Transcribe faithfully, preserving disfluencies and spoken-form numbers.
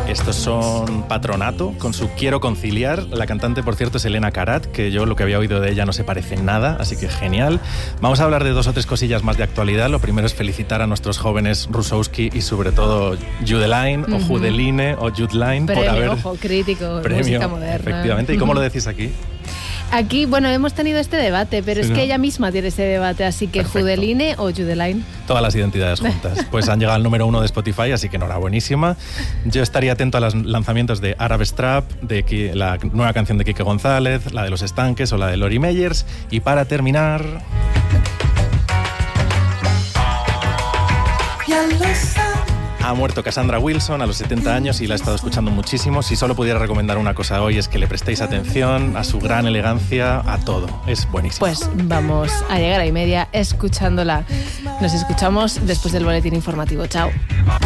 Estos son Patronato, con su Quiero Conciliar. La cantante, por cierto, es Elena Karat, que yo lo que había oído de ella no se parece en nada, así que genial. Vamos a hablar de dos o tres cosillas más de actualidad. Lo primero es felicitar a nuestros jóvenes Rusowski y sobre todo Judeline, uh-huh. o Judeline, o Judeline, premio, por haber... ojo, crítico, premio, música moderna. Efectivamente. ¿Y cómo lo decís aquí? Aquí, bueno, hemos tenido este debate, pero sí, es que ¿no? ella misma tiene ese debate, así que Perfecto. Judeline o Judeline. Todas las identidades juntas. Pues han llegado al número uno de Spotify, así que enhorabuenísima. Yo estaría atento a los lanzamientos de Arab Strap, de Ki- la nueva canción de Quique González, la de Los Estanques o la de Lori Meyers. Y para terminar... Ha muerto Cassandra Wilson a los setenta años y la he estado escuchando muchísimo. Si solo pudiera recomendar una cosa hoy es que le prestéis atención a su gran elegancia, a todo. Es buenísimo. Pues vamos a llegar a y media escuchándola. Nos escuchamos después del boletín informativo. Chao.